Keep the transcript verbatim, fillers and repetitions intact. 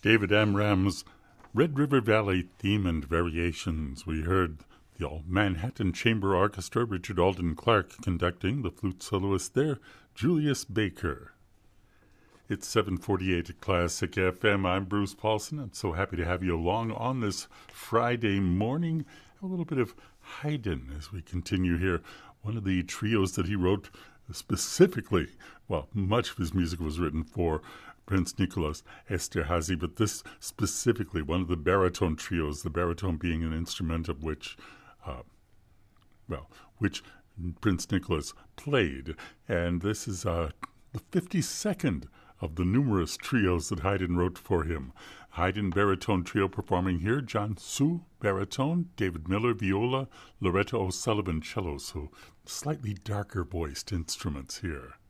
David Amram's Red River Valley Theme and Variations. We heard the All Manhattan Chamber Orchestra, Richard Alden Clark conducting, the flute soloist there, Julius Baker. It's seven forty-eight at Classic F M. I'm Bruce Paulson. I'm so happy to have you along on this Friday morning. A little bit of Haydn as we continue here. One of the trios that he wrote specifically, well, much of his music was written for Prince Nicholas Esterhazy, but this specifically, one of the baritone trios, the baritone being an instrument of which, uh, well, which Prince Nicholas played. And this is uh, the fifty-second of the numerous trios that Haydn wrote for him. Haydn Baritone Trio performing here, John Suh, baritone, David Miller, viola, Loretta O'Sullivan, cello, so slightly darker voiced instruments here.